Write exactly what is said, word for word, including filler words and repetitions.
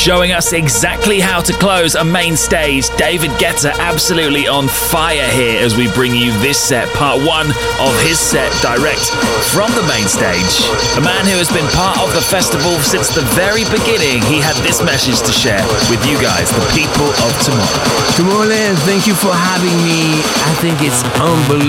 Showing us exactly how to close a main stage, David Guetta absolutely on fire here as we bring you this set, part one of his set direct from the main stage. A man who has been part of the festival since the very beginning. He had this message to share with you guys, the people of Tomorrow. Tomorrowland, thank you for having me. I think it's unbelievable.